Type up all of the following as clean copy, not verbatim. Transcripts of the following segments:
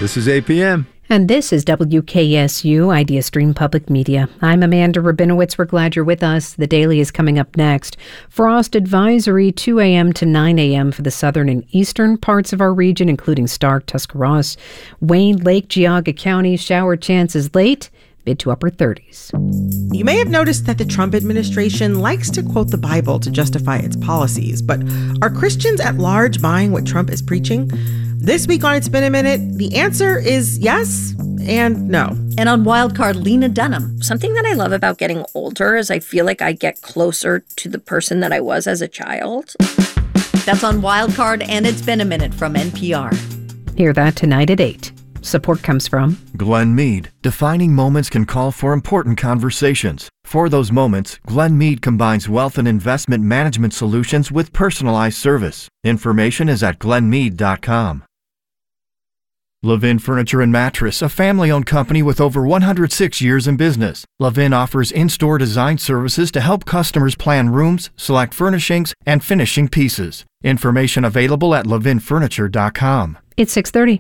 This is APM. And this is WKSU Idea Stream Public Media. I'm Amanda Rabinowitz. We're glad you're with us. The Daily is coming up next. Frost advisory 2 a.m. to 9 a.m. for the southern and eastern parts of our region, including Stark, Tuscarawas, Wayne, Lake, Geauga County. Shower chances late, mid to upper 30s. You may have noticed that the Trump administration likes to quote the Bible to justify its policies, but are Christians at large buying what Trump is preaching? This week on It's Been a Minute, the answer is yes and no. And on Wildcard, Lena Dunham. Something that I love about getting older is I feel like I get closer to the person that I was as a child. That's on Wildcard, and It's Been a Minute from NPR. Hear that tonight at 8. Support comes from Glen Mead. Defining moments can call for important conversations. For those moments, Glen Mead combines wealth and investment management solutions with personalized service. Information is at glenmead.com. Levin Furniture and Mattress, a family-owned company with over 106 years in business. Levin offers in-store design services to help customers plan rooms, select furnishings, and finishing pieces. Information available at levinfurniture.com. It's 6:30.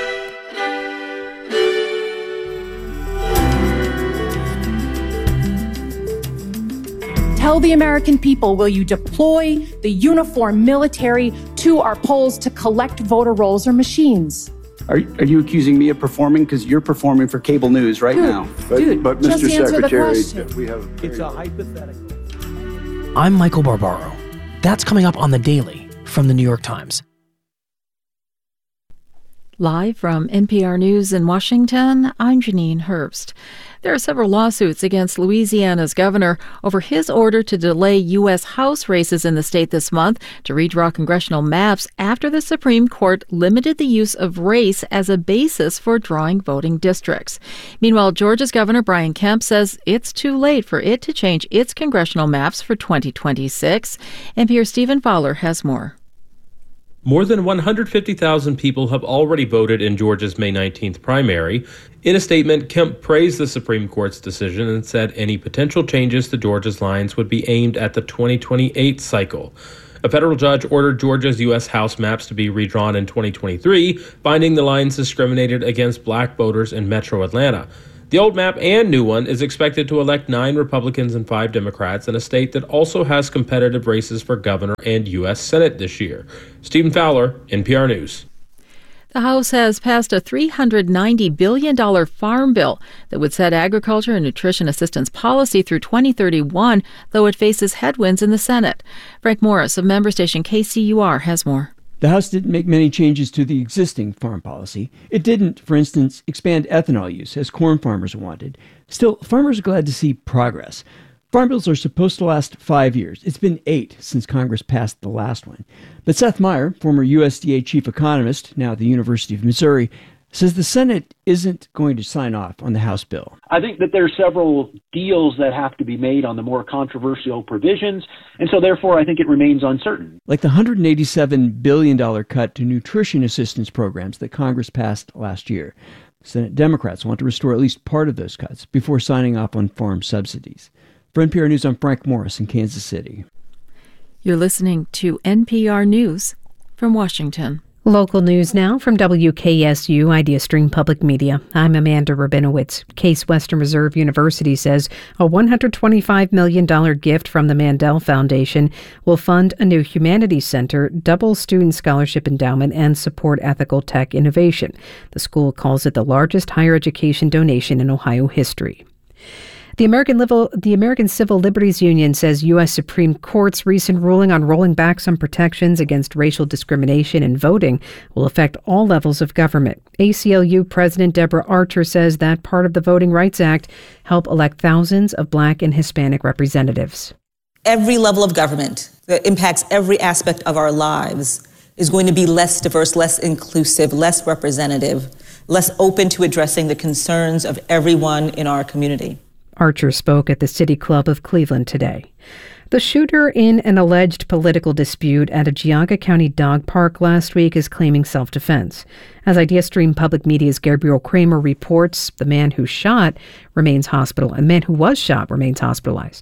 Tell the American people, will you deploy the uniformed military to our polls to collect voter rolls or machines? Are you accusing me of performing? Because you're performing for cable news right now. But Mr. Secretary, it's a hypothetical. I'm Michael Barbaro. That's coming up on The Daily from The New York Times. Live from NPR News in Washington, I'm Janine Herbst. There are several lawsuits against Louisiana's governor over his order to delay U.S. House races in the state this month to redraw congressional maps after the Supreme Court limited the use of race as a basis for drawing voting districts. Meanwhile, Georgia's Governor Brian Kemp says it's too late for it to change its congressional maps for 2026. NPR's Stephen Fowler has more. More than 150,000 people have already voted in Georgia's May 19th primary. In a statement, Kemp praised the Supreme Court's decision and said any potential changes to Georgia's lines would be aimed at the 2028 cycle. A federal judge ordered Georgia's U.S. House maps to be redrawn in 2023, finding the lines discriminated against black voters in metro Atlanta. The old map and new one is expected to elect 9 Republicans and 5 Democrats in a state that also has competitive races for governor and U.S. Senate this year. Stephen Fowler, NPR News. The House has passed a $390 billion farm bill that would set agriculture and nutrition assistance policy through 2031, though it faces headwinds in the Senate. Frank Morris of member station KCUR has more. The House didn't make many changes to the existing farm policy. It didn't, for instance, expand ethanol use, as corn farmers wanted. Still, farmers are glad to see progress. Farm bills are supposed to last 5 years. It's been 8 since Congress passed the last one. But Seth Meyer, former USDA chief economist, now at the University of Missouri, says the Senate isn't going to sign off on the House bill. I think that there are several deals that have to be made on the more controversial provisions, and so therefore I think it remains uncertain. Like the $187 billion cut to nutrition assistance programs that Congress passed last year. Senate Democrats want to restore at least part of those cuts before signing off on farm subsidies. For NPR News, I'm Frank Morris in Kansas City. You're listening to NPR News from Washington. Local news now from WKSU Idea Stream Public Media. I'm Amanda Rabinowitz. Case Western Reserve University says a $125 million gift from the Mandel Foundation will fund a new humanities center, double student scholarship endowment, and support ethical tech innovation. The school calls it the largest higher education donation in Ohio history. The American Civil Liberties Union says U.S. Supreme Court's recent ruling on rolling back some protections against racial discrimination in voting will affect all levels of government. ACLU President Deborah Archer says that part of the Voting Rights Act help elect thousands of Black and Hispanic representatives. Every level of government that impacts every aspect of our lives is going to be less diverse, less inclusive, less representative, less open to addressing the concerns of everyone in our community. Archer spoke at the City Club of Cleveland today. The shooter in an alleged political dispute at a Geauga County dog park last week is claiming self-defense. As Idea Stream Public Media's Gabriel Kramer reports, the man who was shot remains hospitalized.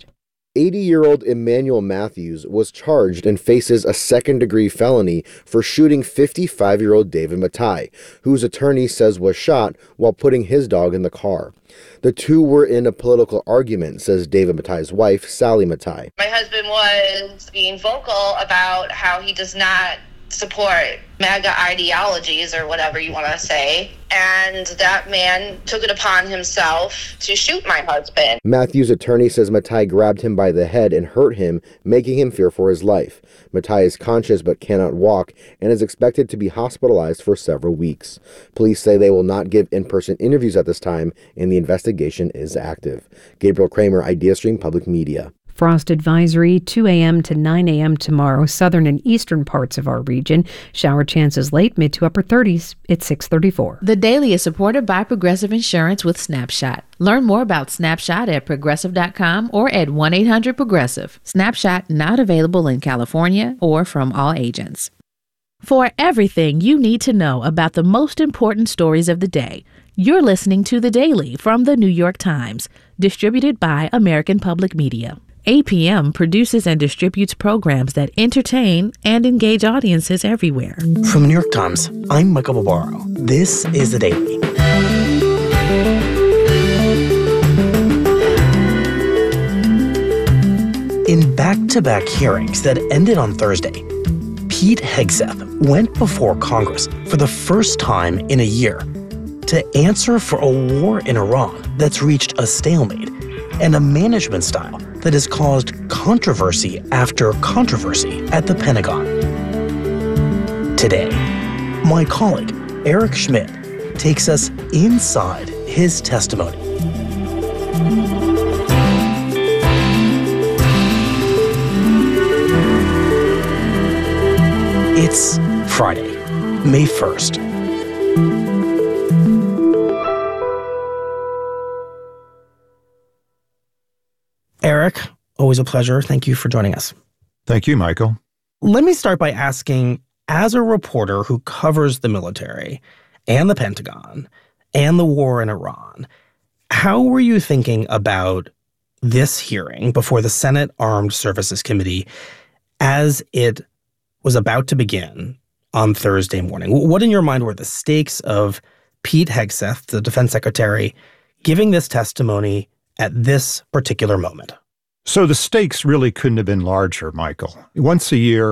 80-year-old Emmanuel Matthews was charged and faces a second-degree felony for shooting 55-year-old David Matai, whose attorney says was shot while putting his dog in the car. The two were in a political argument, says David Matai's wife, Sally Matai. My husband was being vocal about how he does not support MAGA ideologies or whatever you want to say, and that man took it upon himself to shoot my husband. Matthew's attorney says Matai grabbed him by the head and hurt him, making him fear for his life. Matai is conscious but cannot walk and is expected to be hospitalized for several weeks. Police say they will not give in-person interviews at this time, and the investigation is active. Gabriel Kramer, IdeaStream Public Media. Frost advisory 2 a.m. to 9 a.m. tomorrow, southern and eastern parts of our region. Shower chances late, mid to upper 30s. It's 6:34. The Daily is supported by Progressive Insurance with Snapshot. Learn more about Snapshot at Progressive.com or at 1-800-PROGRESSIVE. Snapshot not available in California or from all agents. For everything you need to know about the most important stories of the day, you're listening to The Daily from The New York Times, distributed by American Public Media. APM produces and distributes programs that entertain and engage audiences everywhere. From the New York Times, I'm Michael Barbaro. This is The Daily. In back-to-back hearings that ended on Thursday, Pete Hegseth went before Congress for the first time in a year to answer for a war in Iran that's reached a stalemate and a management style that has caused controversy after controversy at the Pentagon. Today, my colleague Eric Schmidt takes us inside his testimony. It's Friday, May 1st. Eric, always a pleasure. Thank you for joining us. Thank you, Michael. Let me start by asking, as a reporter who covers the military and the Pentagon and the war in Iran, how were you thinking about this hearing before the Senate Armed Services Committee as it was about to begin on Thursday morning? What in your mind were the stakes of Pete Hegseth, the defense secretary, giving this testimony at this particular moment? So the stakes really couldn't have been larger, Michael. Once a year,